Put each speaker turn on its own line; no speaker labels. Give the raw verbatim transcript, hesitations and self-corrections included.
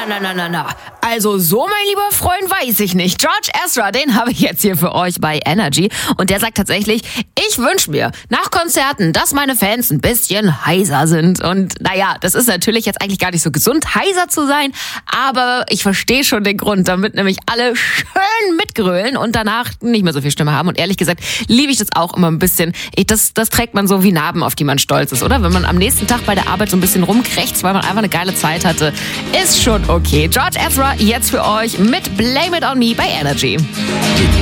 na, na, na, na. Also so, mein lieber Freund, weiß ich nicht. George Ezra, den habe ich jetzt hier für euch bei Energy. Und der sagt tatsächlich, ich wünsche mir nach Konzerten, dass meine Fans ein bisschen heiser sind. Und naja, das ist natürlich jetzt eigentlich gar nicht so gesund, heiser zu sein. Aber ich verstehe schon den Grund, damit nämlich alle schön mitgrölen und danach nicht mehr so viel Stimme haben. Und ehrlich gesagt liebe ich das auch immer ein bisschen. Ich, das, das trägt man so wie Narben, auf die man stolz ist, oder? Wenn man am nächsten Tag bei der Arbeit so ein bisschen rumkrächzt, weil man einfach eine geile Zeit hatte, ist schon okay. George Ezra jetzt für euch mit Blame It On Me bei Energy.